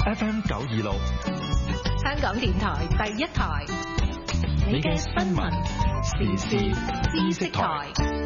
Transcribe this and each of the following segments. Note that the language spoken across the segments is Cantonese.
FM 926， 香港電台第一台，你嘅新聞時事知識台。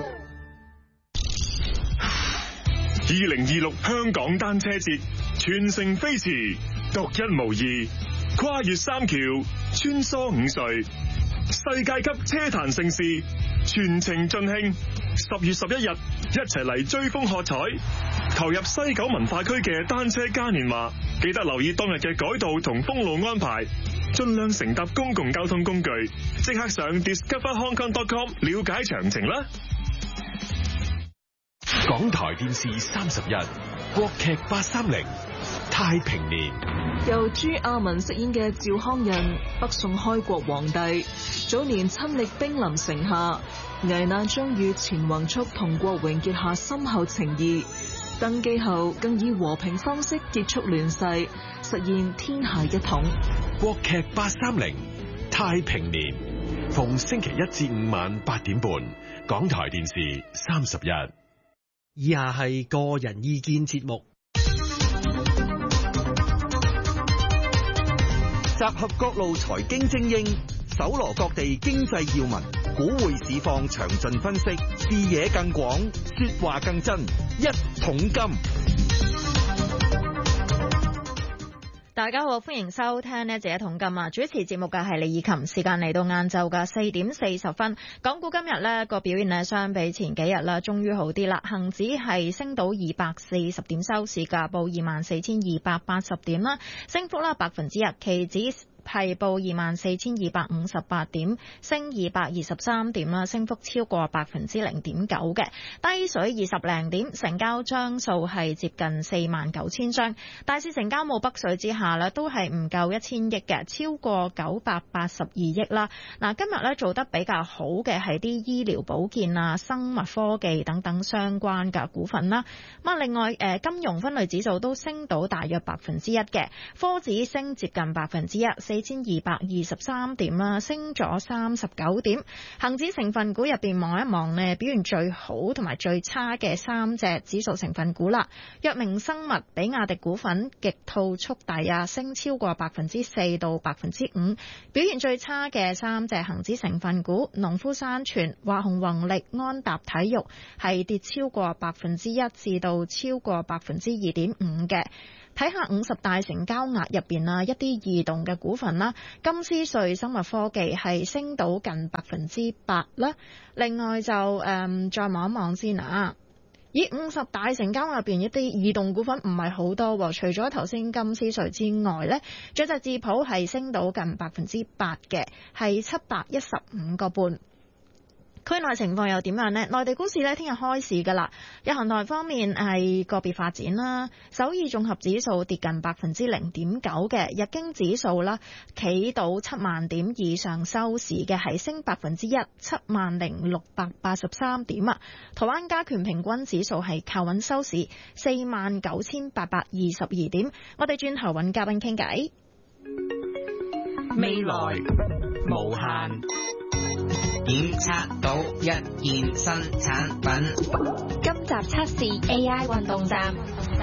2026香港單車節全城飛馳，獨一無二，跨越3橋，穿梭5隧，世界級車壇盛事，全程盡興。10月11日，一齊嚟追風喝彩，投入西九文化區嘅單車嘉年華。記得留意當日嘅改道同封路安排，盡量乘搭公共交通工具。即刻上 discoverhongkong.com 了解詳情啦。 港台電視31，國劇830，太平年。 由朱亞文飾演嘅趙匡胤，北宋開國皇帝，早年親歷兵臨城下，危難中與錢弘璁同郭榮結下深厚情誼。登基後更以和平方式結束亂世，實現天下一統。 國劇830，太平年，逢星期1至5晚8點半，港台電視31。 以下係個人意見節目， 集合各路財經精英，搜羅各地經濟要聞，股匯市況詳盡分析，視野更廣，說話更真，一桶金。 大家好，歡迎收聽呢一桶金啊！主持節目嘅係李以琴，時間嚟到晏晝嘅4點40分。港股今日呢個表現呢，相比前幾日啦，終於好啲啦。恒指係升到240點收市價，報24,280點啦，升幅啦1%。期指係報24,258點，升223點啦，升幅超過0.9%嘅，低水20零點，成交張數係接近49,000張。大市成交冇北水之下呢，都係唔夠1000億嘅，超過982億啦。嗱，今日呢做得比較好嘅係啲醫療保健啊、生物科技等等相關嘅股份啦。咁另外金融分類指數都升到大約1%嘅，科指升接近1%。4,223點啦，升咗39點。恒指成分股入邊望一望呢，表現最好同埋最差嘅3隻指數成分股啦。藥明生物、比亞迪股份、極兔速遞啊，升超過4%到5%。表現最差嘅3隻恒指成分股，農夫山泉、華虹宏力、安踏體育係跌超過1%至到超過2.5%嘅。睇下50大成交額入邊啊，一啲異動嘅股份啦，金斯瑞生物科技係升到近8%啦。另外就再望一望先啊，以50大成交額入邊一啲異動股份唔係好多，除咗頭先金斯瑞之外呢，仲有隻智普係升到近8%嘅，係715個半。區內情況又點樣呢？內地股市呢，聽日開市噶啦。日韓台方面係個別發展啦。首爾綜合指數跌近0.9%嘅，日經指數啦企到7萬點以上收市嘅，係升1%， 70,683點啊。台灣加權平均指數係靠穩收市，49,822點。我哋轉頭揾嘉賓傾偈。 未來無限。檢測到一件新產品。 今集測試 AI 運動站。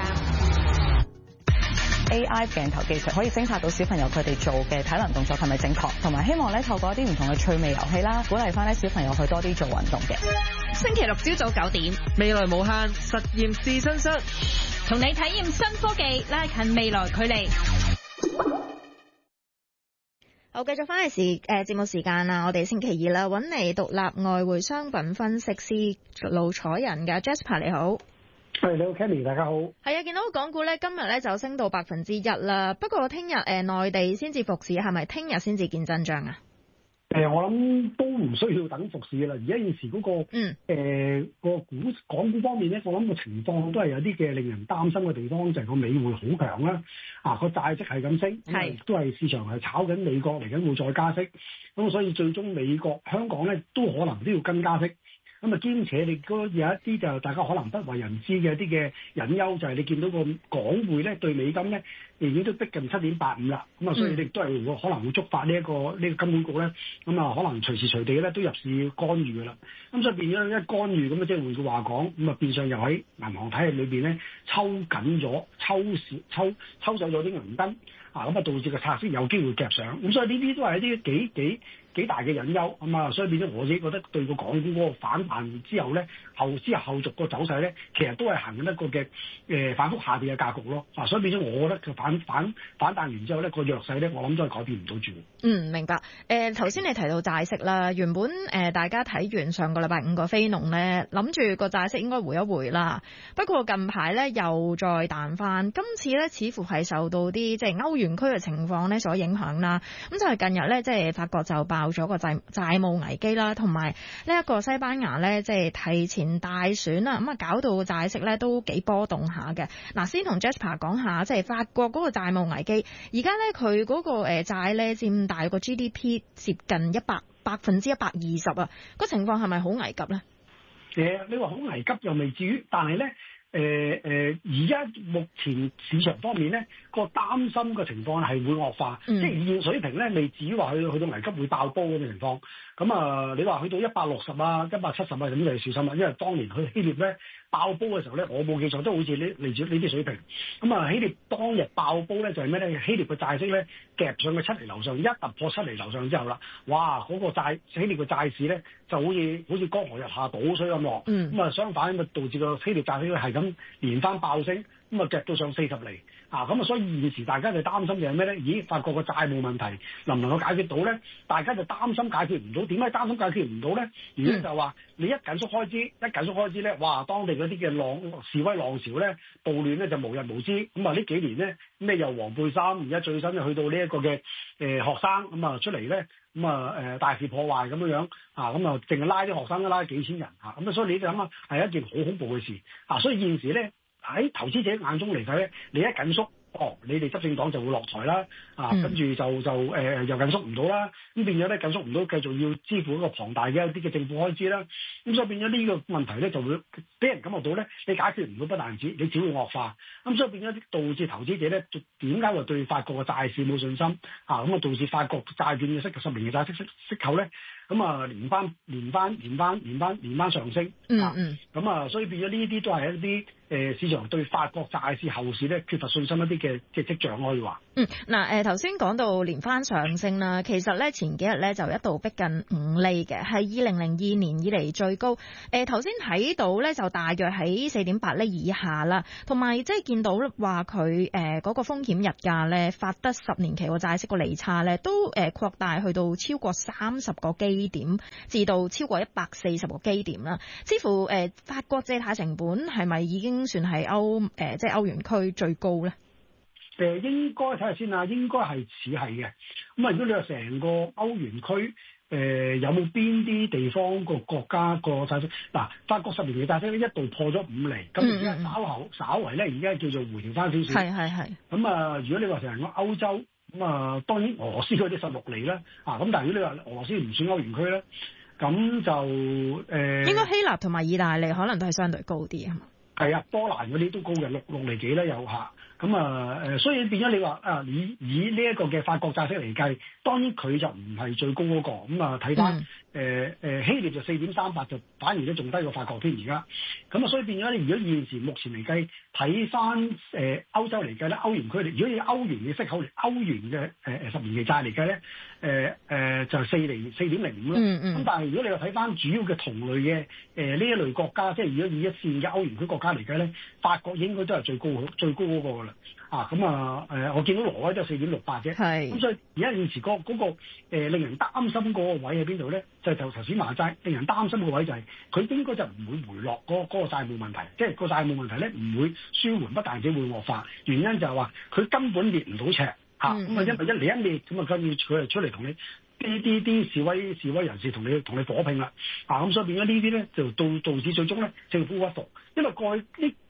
AI 鏡頭技術可以偵察到小朋友佢哋做嘅體能動作係咪正確，同埋希望咧透過一啲唔同嘅趣味遊戲啦，鼓勵翻咧小朋友去多啲做運動嘅。 星期六朝早9點， 未來無限實驗試身室， 同你體驗新科技，拉近未來距離。 好，繼續翻嚟節目時間啦，我哋星期2啦，揾嚟獨立外匯商品分析師盧楚仁嘅 Jasper， 你好。 係，你好 Kenny， 大家好。 係啊，見到港股咧今日咧就升到1%啦，不過聽日內地先至復市，係咪聽日先至見真章啊？ 我諗都唔需要等復市嘅啦。而家現時嗰個港股方面咧，我諗個情況都係有啲嘅令人擔心嘅地方，就係個美匯好強啦。個債息係咁升，都係市場係炒緊美國嚟緊會再加息，咁所以最終美國香港咧都可能都要跟加息。 咁啊兼且你有一啲就大家可能不為人知嘅一啲嘅隱憂，就係你見到個港匯咧對美金咧已經都逼近7.85啦，咁啊所以你都係可能會觸發呢個金管局咧，咁啊可能隨時隨地咧都入市干預㗎啦。咁所以變咗一干預咁啊，即係換句話講，咁啊變相又喺銀行體系裏邊咧抽走咗啲銀根啊，咁啊導致個拆息有機會夾上。咁所以呢啲都係一啲幾大嘅隱憂咁啊，所以變咗我自己覺得對個港股嗰個反彈之後咧，後續個走勢咧，其實都係行緊一個嘅反覆下跌嘅格局咯。啊，所以變咗我覺得佢反彈完之後咧，個弱勢咧，我諗都係改變唔到住。 明白。頭先你提到債息啦，原本大家睇完上個禮拜5個非農咧，諗住個債息應該回一回啦。不過近排咧又再彈翻，今次咧似乎係受到啲即係歐元區嘅情況咧所影響啦。咁就係近日咧，即係法國就爆咗個債務危機啦，同埋呢一個西班牙咧，即係提前大選啦，咁啊搞到債息咧都幾波動下嘅。嗱，先同 Jasper 講下，即係法國嗰個債務危機，而家咧佢嗰個債咧佔大個 GDP 接近120%啊，個情況係咪好危急咧？ 你話好危急又未至於，但係咧。而家目前市場方面咧，個擔心嘅情況係會惡化，即係現水平咧未至於話去到危急會爆煲咁嘅情況。咁啊，你話去到160啊、170啊，咁就要小心啦。因為當年去希臘咧爆煲嘅時候咧，我冇記錯都好似嚟自呢啲水平。咁啊，希臘當日爆煲咧就係咩咧？希臘嘅債息咧夾上去7厘樓上，一突破7厘樓上之後啦，哇！嗰個希臘嘅債市咧就好似江河日下倒水咁落。咁啊，相反咁啊，導致個希臘債息係咁連番爆升，咁啊夾到上40厘啊！咁啊，所以現時大家就擔心嘅係咩咧？咦，法國個債務問題能唔能夠解決到咧？大家就擔心解決唔到。點解擔心解決唔到咧？原因就係話你一緊縮開支咧，哇！當地嗰啲嘅示威浪潮咧，暴亂咧就無日無之。咁啊，呢幾年咧咩又黃背心，而家最新就去到呢一個嘅學生咁啊出嚟咧，咁啊大肆破壞咁樣啊，咁啊淨係拉啲學生都拉幾千人啊，咁啊所以你就諗下係一件好恐怖嘅事啊！所以現時咧喺投資者眼中嚟睇咧，你一緊縮。你哋執政黨就會落台啦，跟住就又緊縮唔到啦，咁變咗咧緊縮唔到，繼續要支付一個龐大嘅一啲嘅政府開支啦，咁所以變咗呢個問題咧就會俾人感覺到咧，你解決唔到不但止，你只會惡化，咁所以變咗導致投資者咧點解話對法國嘅債市冇信心啊？咁啊導致法國債券嘅10年嘅債息口咧，咁啊連番上升，咁啊所以變咗呢啲都係一啲市場對法國債市後市咧缺乏信心一啲嘅跡象可以話。 嗱頭先講到連番上升啦，其實咧前幾日咧就一度逼近5厘嘅，係2002年以嚟最高。頭先睇到咧就大約喺4.8厘以下啦，同埋即係見到話佢嗰個風險日價咧發得10年期個債息個利差咧都擴大去到超過30個基點，至到超過140個基點啦。似乎法國借貸成本係咪已經算係即係歐元區最高咧？ 應該睇下先啊，應該係似係嘅。咁啊，如果你話成個歐元區有冇邊啲地方個國家個債息嗱，法國10年嘅債息一度破咗5厘，咁而家稍為咧，而家叫做回調翻少少。係。咁啊，如果你話成個歐洲咁啊，當然俄羅斯嗰啲16厘啦，咁但係如果你話俄羅斯唔算歐元區咧，咁就應該希臘同埋意大利可能都係相對高啲係嘛？ 係啊，波蘭嗰啲都高嘅6厘幾啦，有下。咁啊所以變咗你話以呢一個嘅法國債息嚟計，當然佢就唔係最高嗰個。咁啊睇翻希臘就4.38，就反而都仲低過法國添而家。咁啊所以變咗你如果現時目前嚟計，睇翻歐洲嚟計咧，歐元區如果以歐元嘅息口嚟，歐元嘅10年期債嚟計咧，就4.05啦。咁但係如果你話睇翻主要嘅同類嘅呢一類國家，即係如果以一線嘅歐元區國家嚟計咧，法國應該都係最高嗰個㗎啦。我見到挪威都係4.68啫。係。咁所以而家現時嗰個令人擔心嗰個位喺邊度咧？就頭先話齋，令人擔心個位就係佢應該就唔會回落嗰個債務問題，即係個債務問題咧唔會舒緩，不但止會惡化。原因就係話佢根本裂唔到尺嚇，咁因為一嚟一裂，咁啊跟住佢就出嚟同你啲示威人士同你火拼啦。咁所以變咗呢啲咧就導致最終咧政府屈服，因為過去呢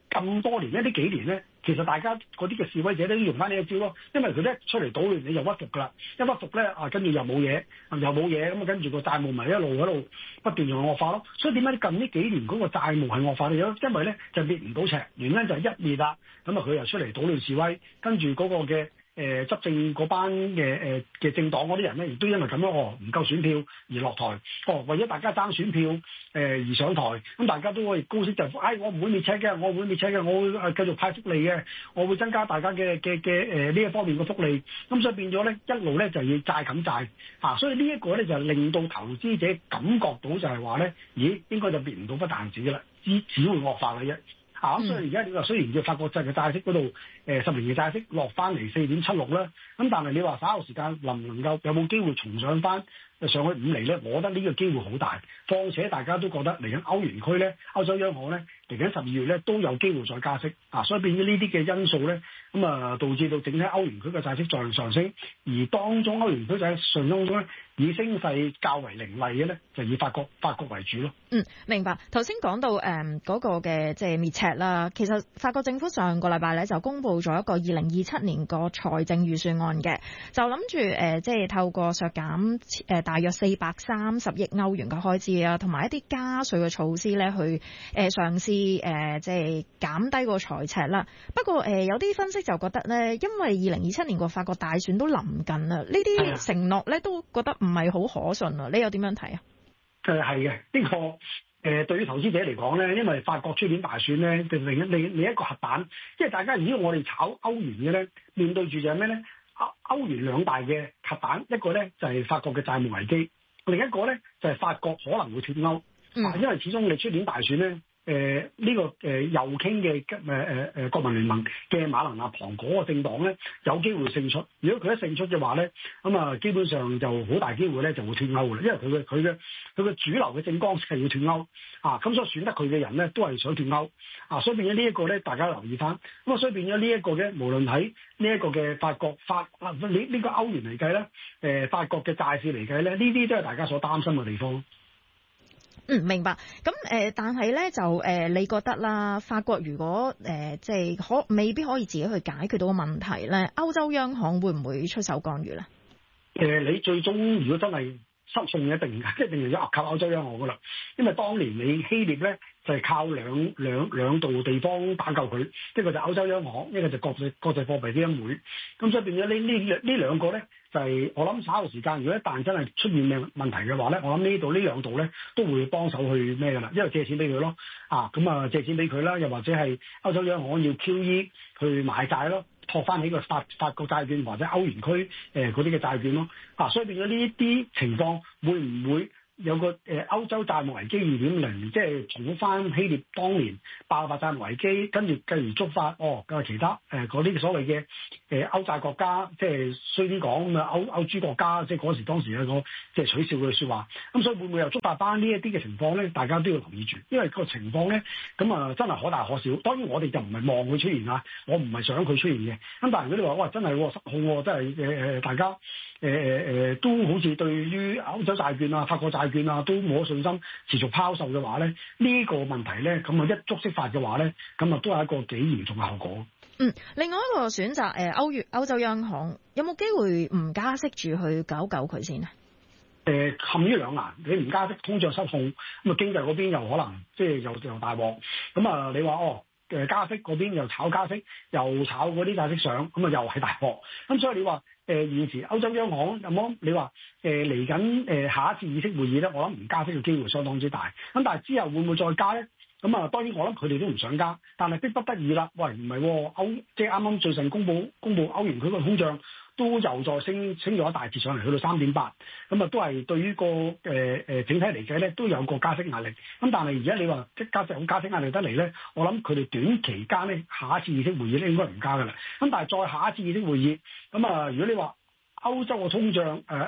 咁多年呢幾年咧，其實大家嗰啲嘅示威者都用翻呢一招咯，因為佢一出嚟搗亂，你就屈服㗎啦，一屈服咧跟住又冇嘢，咁跟住個債務咪一路喺度不斷用惡化咯。所以點解近呢幾年嗰個債務係惡化咧？因為咧就滅唔到赤，原因就係一滅啦，咁佢又出嚟搗亂示威，跟住嗰個嘅執政嗰班嘅政黨嗰啲人咧，亦都因為咁樣唔夠選票而落台，為咗大家爭選票而上台，咁大家都可以高聲就我唔會滅赤嘅，我會繼續派福利嘅，我會增加大家嘅呢一方面嘅福利，咁所以變咗咧一路咧就要債冚債所以呢一個咧就令到投資者感覺到就係話咧，咦應該就滅唔到不但止啦，只會惡化嘅啫。所以而家你話雖然叫法國嘅債息嗰度10年嘅債息落翻嚟4.76啦，咁但係你話稍後時間能唔能夠有冇機會重上翻上去5厘咧？我覺得呢個機會好大。況且大家都覺得嚟緊歐元區咧，歐洲央行咧嚟緊12月咧都有機會再加息所以變咗呢啲嘅因素咧，咁導致到整體歐元區嘅債息再上升，而當中歐元區債上升中咧以升勢較為凌厲嘅咧，就以法國為主咯。 明白。頭先講到嗰個嘅即係滅赤啦，其實法國政府上個禮拜咧就公布咗一個2027年個財政預算案嘅，就諗住即係透過削減大約430億歐元嘅開支啊，同埋一啲加稅嘅措施咧，去嘗試即係減低個財赤啦。不過有啲分析就覺得咧，因為2027年個法國大選都臨近啦，呢啲承諾咧都覺得唔係好可信啊。你又點樣睇啊？ 係嘅，呢個對於投資者嚟講咧，因為法國出年大選咧，另一個核彈，即係大家如果我哋炒歐元嘅咧，面對住就係咩咧？歐元兩大嘅核彈，一個咧就係法國嘅債務危機，另一個咧就係法國可能會脫歐，因為始終你出年大選咧。呢個右傾嘅國民聯盟嘅馬林納龐嗰個政黨咧，有機會勝出。如果佢一勝出嘅話咧，咁基本上就好大機會咧就會脫歐嘅啦。因為佢嘅主流嘅政綱係要脫歐咁所以選得佢嘅人咧都係想脫歐所以變咗呢一個咧，大家留意翻。咁所以變咗呢一個嘅，無論喺呢一個嘅法國呢個歐元嚟計咧，法國嘅債市嚟計咧，呢啲都係大家所擔心嘅地方。 明白。咁但係咧就你覺得啦，法國如果即係未必可以自己去解決到個問題咧，歐洲央行會唔會出手干預咧？ 你最終如果真係失控嘅，一定要靠歐洲央行噶啦，因為當年你希臘咧就係靠兩度地方打救佢，一個就歐洲央行，一個就國際貨幣基金會。咁所以變咗呢兩個咧。就係我諗稍後時間，如果一旦真係出現問題嘅話咧，我諗呢兩度咧都會幫手去咩㗎啦，因為借錢俾佢咯，借錢俾佢啦，又或者係歐洲央行要 QE 去買債咯，托翻起個法國債券或者歐元區嗰啲嘅債券咯，所以變咗呢啲情況會唔會有個歐洲債務危機2.0，即係重複翻希臘當年爆發債務危機，跟住繼而觸發其他嗰啲所謂嘅歐債國家，即係衰啲講歐豬國家，即係當時有個即係取笑嘅説話。咁所以會唔會又觸發翻呢一啲嘅情況咧？大家都要留意住，因為個情況咧咁真係可大可小。當然我哋就唔係望佢出現我唔係想佢出現嘅。咁但係如果你話哇真係失控真係大家都好似對於歐洲債券法國債券都冇信心持續拋售嘅話咧，呢個問題咧咁一觸即發嘅話咧，咁都係一個幾嚴重嘅後果。 另外一個選擇歐洲央行有冇機會唔加息住去救佢先啊？ 陷於兩難，你唔加息，通脹失控，咁經濟嗰邊又可能即係又大鑊。咁你話加息嗰邊又炒加息，又炒嗰啲債息上，咁又係大鑊。咁所以你話現時歐洲央行有冇？你話嚟緊下一次議息會議咧，我諗唔加息嘅機會相當之大。咁但係之後會唔會再加咧？咁當然我諗佢哋都唔想加，但係逼不得已啦。喂，唔係即係啱啱最近公佈歐元區個通脹都又再升咗一大截上嚟，去到3.8。咁都係對於個整體嚟計咧，都有個加息壓力。咁但係而家你話即係加息壓力得嚟咧，我諗佢哋短期間咧，下一次議息會議咧應該唔加㗎啦。咁但係再下一次議息會議，如果你話歐洲嘅通脹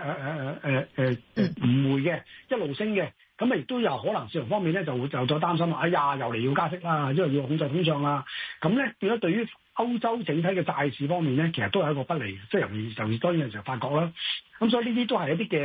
唔會嘅一路升嘅。咁亦都有可能市場方面咧就會再擔心哎呀又嚟要加息啦，因為要控制通脹啦。咁咧變咗對於歐洲整體嘅債市方面咧，其實都係一個不利，即係尤其當然係就法國啦。咁所以呢啲都係一啲嘅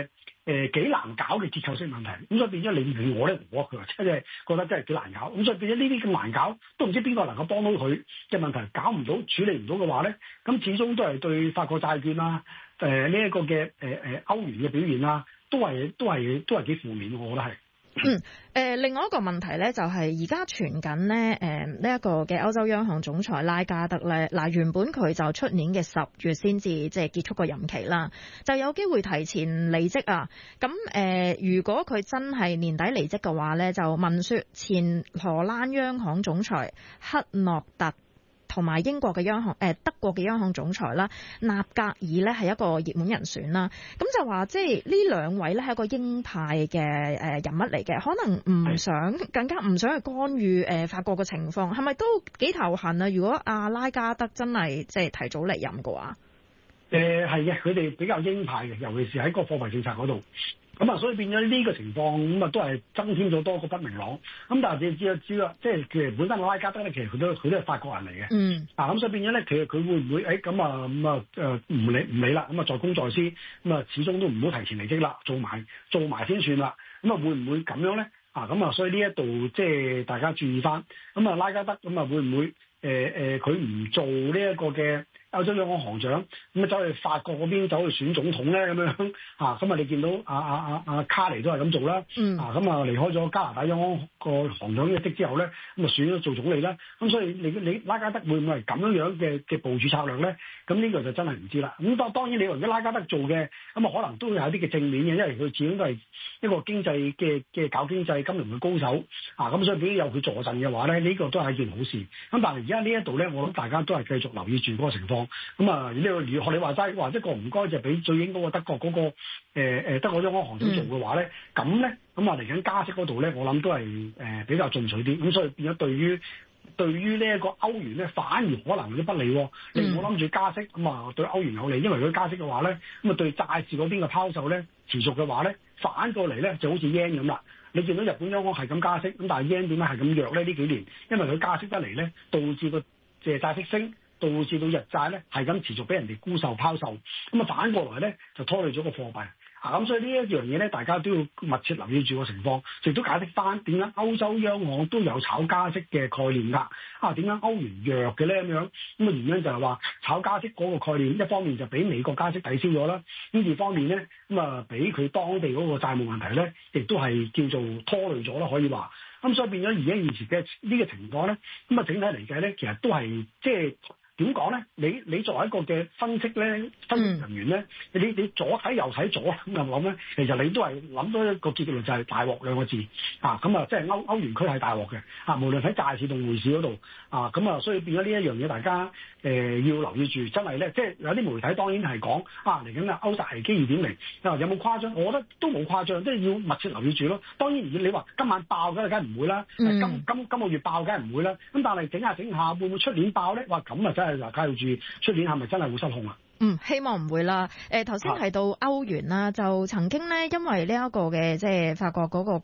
幾難搞嘅結構性問題，咁所以變咗你問我咧，佢話真係覺得真係幾難搞，咁所以變咗呢啲咁難搞，都唔知邊個能夠幫到佢嘅問題，搞唔到處理唔到嘅話咧，咁始終都係對法國債券啦，呢一個嘅歐元嘅表現啦，都係幾負面，我覺得係。 另外一個問題咧，就係而家傳緊咧，呢一個嘅歐洲央行總裁拉加德咧，原本佢就出年嘅10月先至即係結束個任期啦，就有機會提前離職啊。咁如果佢真係年底離職嘅話咧，就聞說前荷蘭央行總裁克諾特同埋英國嘅央行德國嘅央行總裁啦，納格爾咧係一個熱門人選啦。咁就話即係呢兩位咧係一個鷹派嘅人物嚟嘅，可能更加唔想去干預法國嘅情況，係咪都幾頭痕啊？如果阿拉加德真係即係提早離任嘅話， 係嘅，佢哋比較鷹派嘅，尤其是喺個貨幣政策嗰度。咁啊，所以變咗呢個情況，咁啊都係增添咗多個不明朗。咁但係你知啦，即係其實本身拉加德咧，其實佢都係法國人嚟嘅。咁所以變咗咧，其實佢會唔會唔理啦？咁啊在公在私，咁啊始終都唔好提前離職啦，做埋先算啦。咁啊會唔會咁樣咧？咁啊，所以呢一度即係大家注意翻。咁啊拉加德咁啊會唔會佢唔做呢一個嘅歐洲央行行長，咁啊走去法國嗰邊走去選總統咧，咁樣咁啊你見到阿卡尼都係咁做啦，咁啊離開咗加拿大央行個行長嘅職之後咧，咁啊選咗做總理啦，咁所以你拉加德會唔會係咁樣嘅部署策略咧？咁呢個就真係唔知啦。咁當然你話如果拉加德做嘅，咁啊可能都會有啲嘅正面嘅，因為佢始終都係一個經濟嘅搞經濟金融嘅高手，咁所以如果有佢助陣嘅話咧，呢個都係一件好事。咁但係而家呢一度咧，我諗大家都係繼續留意住嗰個情況。咁啊，學你話齋，話一個唔該就俾最英嗰個德國嗰個德國央行行長做嘅話咧，咁咧咁啊嚟緊加息嗰度咧，我諗都係比較進取啲。咁所以變咗對於呢一個歐元咧，反而可能有啲不利。你唔好諗住加息，咁啊對歐元有利，因為如果加息嘅話咧，咁啊對債市嗰邊嘅拋售咧持續嘅話咧，反過嚟咧就好似 yen 咁啦。你見到日本央行係咁加息，咁但係 yen 點解係咁弱咧？呢幾年因為佢加息得嚟咧，導致個債息升。導致到日債咧係咁持續俾人哋沽售拋售，咁啊反過來咧就拖累咗個貨幣。咁所以呢一樣嘢咧，大家都要密切留意住個情況，亦都解釋翻點解歐洲央行都有炒加息嘅概念㗎。點解歐元弱嘅咧咁樣？咁啊原因就係話炒加息嗰個概念，一方面就俾美國加息抵消咗啦，咁二方面咧咁啊俾佢當地嗰個債務問題咧，亦都係叫做拖累咗啦，可以話。咁所以變咗而家現時嘅呢個情況咧，咁啊整體嚟計咧，其實都係即係。點講咧？你作為一個嘅分析咧，分析人員咧，你左睇右睇左咁諗咧，其實你都係諗到一個結論就係大鑊兩個字咁啊，即係歐元區係大鑊嘅無論喺債市同匯市嗰度咁啊，所以變咗呢一樣嘢，大家要留意住，真係咧，即係有啲媒體當然係講嚟緊嘅歐債危機2.0，有冇誇張？我覺得都冇誇張，即係要密切留意住咯。當然，如果你話今晚爆梗係唔會啦，今個月爆梗係唔會啦。咁但係整下會唔會出年爆咧？哇，咁啊真係大家要注意，出年係咪真係會失控啊？ 希望唔會啦。頭先提到歐元啦，就曾經咧，因為呢一個嘅即係法國嗰個